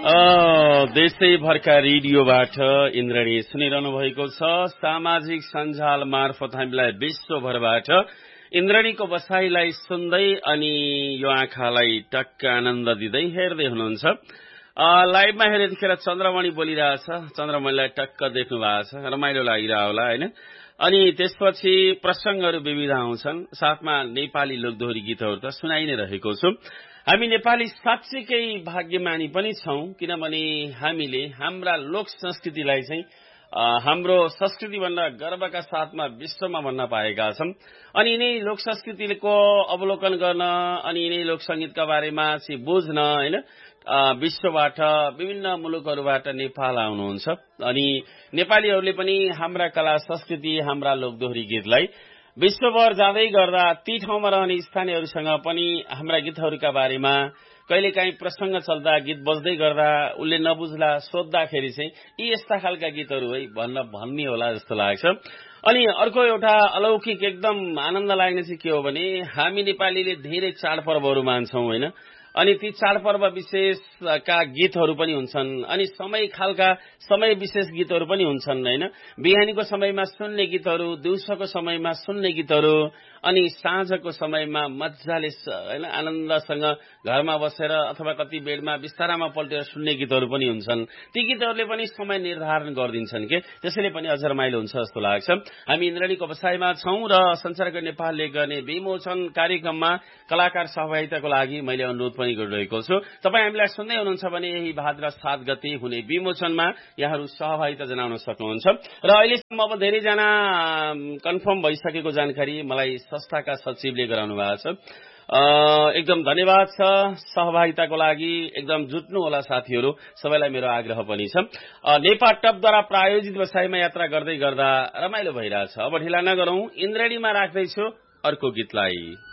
देशैभरका रेडियोबाट इन्द्रणी सुनिरहनु भएको छ। सामाजिक सञ्जाल मार्फत हामीलाई विश्वभरबाट इन्द्रणीको बसाईलाई सुन्दै अनि यो आँखालाई टक्क आनन्द दिँदै हेर्दै हुनुहुन्छ। लाइभमा हेरे यतिखेर चन्द्रमणि बोलिरहेछ, चन्द्रमणिलाई टक्क देख्नु भएको छ, रमाइलो लागिरह होला हैन। अनि त्यसपछि प्रसंगहरू विविध आउँछन्, साथमा नेपाली लोकदोहोरी गीतहरू त सुनाइ नै रहेको छु। हामी नेपाली साँच्चीकै भाग्यमानी पनि छौं, किनभने हामीले हाम्रा लोक संस्कृतिलाई चाहिँ हाम्रो संस्कृतिभन्दा गर्वका साथमा विश्वमा भन्न पाएका छौं। अनि यिनै लोक संस्कृतिको अवलोकन गर्न अनि यिनै लोक संगीतका बारेमा चाहिँ बुझ्न हैन विश्वबाट विभिन्न मुलुकहरूबाट नेपाल आउनुहुन्छ। अनि नेपालीहरूले पनि हाम्रा कला संस्कृति, हाम्रा लोकदोहोरी गीतलाई विश्वभर जाँदै गर्दा ती ठाउँमा रहने स्थानीयहरूसँग पनि हाम्रा गीतहरूका बारेमा कहिलेकाहीँ प्रसंग चल्दा गीत बज्दै गर्दा उसले नबुझ्ला सोध्दाखेरि चाहिँ यी यस्ता खालका गीतहरू है भन्ने होला जस्तो लाग्छ। अनि अर्को एउटा अलौकिक एकदम आनन्द लाग्ने चाहिँ के हो भने हामी नेपालीले धेरै चाडपर्वहरू मान्छौं हैन। अनि ती चाडपर्व विशेषका गीतहरू पनि हुन्छन्, अनि समय विशेष गीतहरू पनि हुन्छन् हैन। बिहानीको समयमा सुन्ने गीतहरू, दिउँसोको समयमा सुन्ने गीतहरू, अनि साँझको समयमा मज्जाले हैन आनन्दसँग घरमा बसेर अथवा कति बेडमा बिस्तारामा पल्टेर सुन्ने गीतहरू पनि हुन्छन्। ती गीतहरूले पनि समय निर्धारण गर्दिन्छन् के, त्यसैले पनि अझ रमाइलो हुन्छ जस्तो लाग्छ। हामी इन्द्रणीको बसाईमा छौं र संसारको नेपालले गर्ने विमोचन कार्यक्रममा कलाकार सहभागिताको लागि मैले अनुरोध पनि गरिरहेको छु। तपाई हामीलाई सुन्दै हुनुहुन्छ भने यही भाद्र 7 गते हुने विमोचनमा यहाँहरू सहभागिता जनाउन सक्नुहुन्छ। र अहिलेसम्म अब धेरै जना कन्फर्म भइसकेको जानकारी मलाई संस्थाका सचिवले गराउनु भएको छ। एकदम धन्यवाद छ सहभागिताको लागि, एकदम जुट्नु होला साथीहरू, सबैलाई मेरो आग्रह पनि छ। नेपाल टपद्वारा प्रायोजित बसाईमा यात्रा गर्दै गर्दा रमाइलो भइरहेछ। अब ढिला नगरौं, इन्द्रणीमा राख्दैछु अर्को गीतलाई।